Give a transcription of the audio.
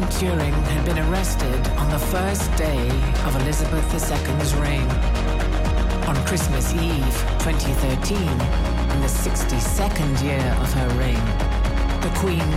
Turing had been arrested on the first day of Elizabeth II's reign. On Christmas Eve 2013, in the 62nd year of her reign, the Queen